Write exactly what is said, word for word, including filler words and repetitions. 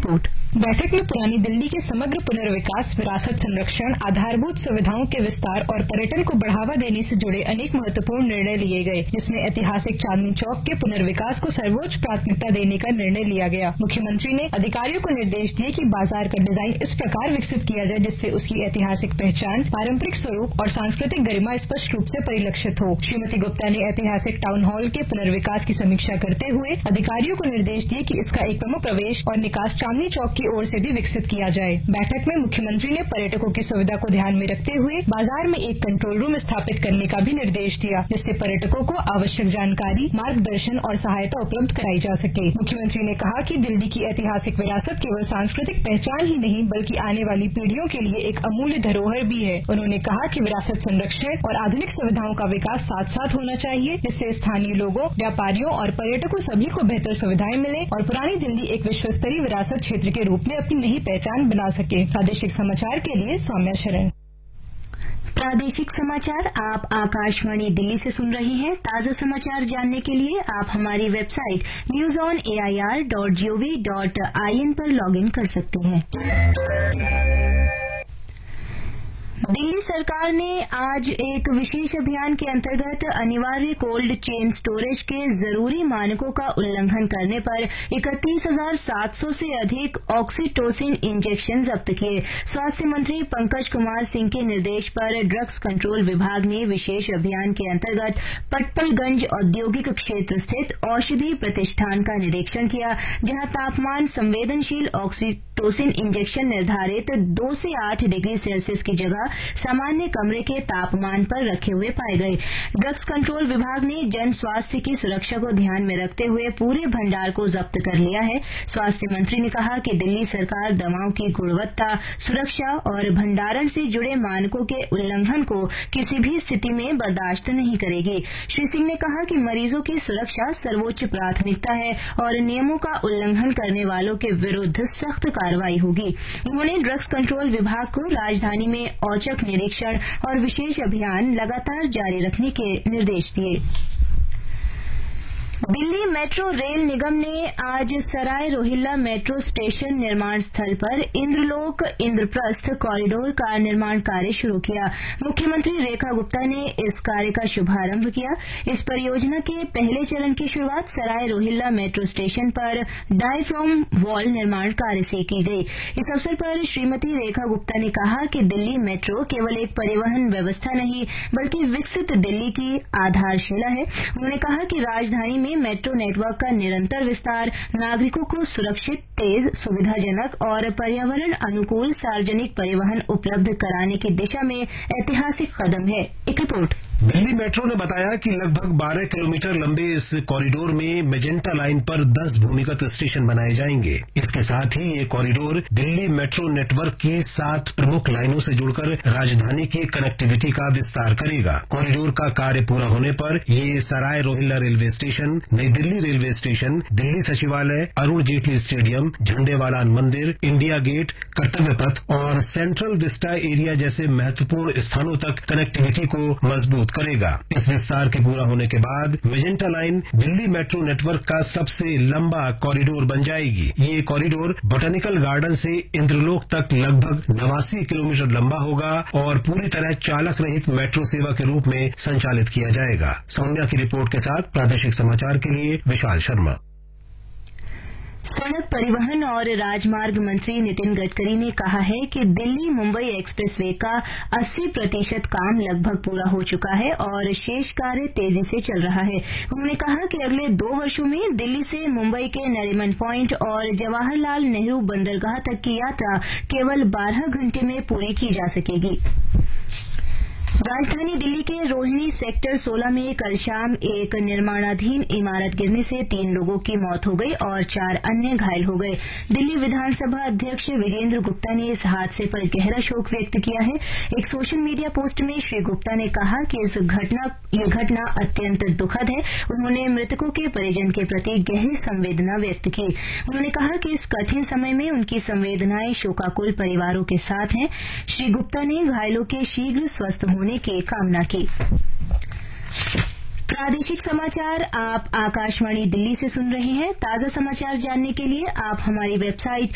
Report. बैठक में पुरानी दिल्ली के समग्र पुनर्विकास, विरासत संरक्षण, आधारभूत सुविधाओं के विस्तार और पर्यटन को बढ़ावा देने से जुड़े अनेक महत्वपूर्ण निर्णय लिए गए, जिसमें ऐतिहासिक चांदनी चौक के पुनर्विकास को सर्वोच्च प्राथमिकता देने का निर्णय लिया गया। मुख्यमंत्री ने अधिकारियों को निर्देश दिए कि बाजार का डिजाइन इस प्रकार विकसित किया जाए जिससे उसकी ऐतिहासिक पहचान, पारंपरिक स्वरूप और सांस्कृतिक गरिमा स्पष्ट रूप से परिलक्षित हो। श्रीमती गुप्ता ने ऐतिहासिक टाउन हॉल के पुनर्विकास की समीक्षा करते हुए अधिकारियों को निर्देश दिए कि इसका एक प्रमुख प्रवेश और निकास चांदनी चौक की ओर से भी विकसित किया जाए। बैठक में मुख्यमंत्री ने पर्यटकों की सुविधा को ध्यान में रखते हुए बाजार में एक कंट्रोल रूम स्थापित करने का भी निर्देश दिया, जिससे पर्यटकों को आवश्यक जानकारी, मार्गदर्शन और सहायता उपलब्ध कराई जा सके। मुख्यमंत्री ने कहा कि दिल्ली की ऐतिहासिक विरासत केवल सांस्कृतिक पहचान ही नहीं बल्कि आने वाली पीढ़ियों के लिए एक अमूल्य धरोहर भी है। उन्होंने कहा कि विरासत संरक्षण और आधुनिक सुविधाओं का विकास साथ साथ होना चाहिए, जिससे स्थानीय लोगों, व्यापारियों और पर्यटकों सभी को बेहतर सुविधाएं मिले और पुरानी दिल्ली एक विश्वस्तरीय विरासत क्षेत्र के रूप में अपनी नई पहचान बना सके। प्रादेशिक समाचार के लिए सौम्या शरण। प्रादेशिक समाचार आप आकाशवाणी दिल्ली से सुन रहे हैं। ताजा समाचार जानने के लिए आप हमारी website news on A I R dot G O V dot I N पर लॉग इन कर सकते हैं। दिल्ली सरकार ने आज एक विशेष अभियान के अंतर्गत अनिवार्य कोल्ड चेन स्टोरेज के जरूरी मानकों का उल्लंघन करने पर इकतीस हजार सात सौ से अधिक ऑक्सीटोसिन इंजेक्शन जब्त किए। स्वास्थ्य मंत्री पंकज कुमार सिंह के निर्देश पर ड्रग्स कंट्रोल विभाग ने विशेष अभियान के अंतर्गत पटपलगंज औद्योगिक क्षेत्र स्थित औषधि प्रतिष्ठान का निरीक्षण किया, जहां तापमान संवेदनशील ऑक्सीटोसिन इंजेक्शन निर्धारित दो से आठ डिग्री सेल्सियस की जगह सामान्य कमरे के तापमान पर रखे हुए पाए गए। ड्रग्स कंट्रोल विभाग ने जन स्वास्थ्य की सुरक्षा को ध्यान में रखते हुए पूरे भंडार को जब्त कर लिया है। स्वास्थ्य मंत्री ने कहा कि दिल्ली सरकार दवाओं की गुणवत्ता, सुरक्षा और भंडारण से जुड़े मानकों के उल्लंघन को किसी भी स्थिति में बर्दाश्त नहीं करेगी। श्री सिंह ने कहा कि मरीजों की सुरक्षा सर्वोच्च प्राथमिकता है और नियमों का उल्लंघन करने वालों के विरुद्ध सख्त कार्रवाई होगी। उन्होंने ड्रग्स कंट्रोल विभाग को राजधानी में औचक निरीक्षण और विशेष अभियान लगातार जारी रखने के निर्देश दिए। दिल्ली मेट्रो रेल निगम ने आज सराय रोहिल्ला मेट्रो स्टेशन निर्माण स्थल पर इंद्रलोक इंद्रप्रस्थ कॉरिडोर का निर्माण कार्य शुरू किया। मुख्यमंत्री रेखा गुप्ता ने इस कार्य का शुभारंभ किया। इस परियोजना के पहले चरण की शुरुआत सराय रोहिल्ला मेट्रो स्टेशन पर डायफ्राम वॉल निर्माण कार्य से की गई। इस अवसर पर श्रीमती रेखा गुप्ता ने कहा कि दिल्ली मेट्रो केवल एक परिवहन व्यवस्था नहीं बल्कि विकसित दिल्ली की आधारशिला है। उन्होंने कहा कि राजधानी में मेट्रो नेटवर्क का निरंतर विस्तार नागरिकों को सुरक्षित, तेज, सुविधाजनक और पर्यावरण अनुकूल सार्वजनिक परिवहन उपलब्ध कराने की दिशा में ऐतिहासिक कदम है। एक रिपोर्ट। दिल्ली मेट्रो ने बताया कि लगभग बारह किलोमीटर लंबे इस कॉरिडोर में मेजेंटा लाइन पर दस भूमिगत स्टेशन बनाए जाएंगे। इसके साथ ही ये कॉरिडोर दिल्ली मेट्रो नेटवर्क की सात प्रमुख लाइनों से जुड़कर राजधानी की कनेक्टिविटी का विस्तार करेगा। कॉरिडोर का कार्य पूरा होने पर ये सराय रोहिल्ला रेलवे स्टेशन, नई दिल्ली रेलवे स्टेशन, दिल्ली सचिवालय, अरुण जेटली स्टेडियम, झंडेवाला मंदिर, इंडिया गेट, कर्तव्य पथ और सेंट्रल विस्टा एरिया जैसे महत्वपूर्ण स्थानों तक कनेक्टिविटी को मजबूत करेगा। इस विस्तार के पूरा होने के बाद magenta line Delhi metro network का सबसे लंबा कॉरिडोर बन जाएगी। ये कॉरिडोर बोटेनिकल गार्डन से इंद्रलोक तक लगभग नवासी किलोमीटर लंबा होगा और पूरी तरह चालक रहित मेट्रो सेवा के रूप में संचालित किया जाएगा। सौम्या की रिपोर्ट के साथ प्रादेशिक समाचार के लिए विशाल शर्मा। सड़क परिवहन और राजमार्ग मंत्री नितिन गडकरी ने कहा है कि दिल्ली मुंबई एक्सप्रेसवे का अस्सी प्रतिशत काम लगभग पूरा हो चुका है और शेष कार्य तेजी से चल रहा है। उन्होंने कहा कि अगले दो वर्षों में दिल्ली से मुंबई के नरीमन पॉइंट और जवाहरलाल नेहरू बंदरगाह तक की यात्रा केवल बारह घंटे में पूरी की जा सकेगी। राजधानी दिल्ली के रोहिणी सेक्टर सोलह में कल शाम एक निर्माणाधीन इमारत गिरने से तीन लोगों की मौत हो गई और चार अन्य घायल हो गए। दिल्ली विधानसभा अध्यक्ष विजेंद्र गुप्ता ने इस हादसे पर गहरा शोक व्यक्त किया है। एक सोशल मीडिया पोस्ट में श्री गुप्ता ने कहा कि इस घटना ये घटना अत्यंत दुखद है। उन्होंने मृतकों के परिजन के प्रति गहरी संवेदना व्यक्त की। उन्होंने कहा कि इस कठिन समय में उनकी संवेदनाएं शोकाकुल परिवारों के साथ हैं। श्री गुप्ता ने घायलों के शीघ्र स्वस्थ होने की कामना की। प्रादेशिक समाचार आप आकाशवाणी दिल्ली से सुन रहे हैं। ताजा समाचार जानने के लिए आप हमारी वेबसाइट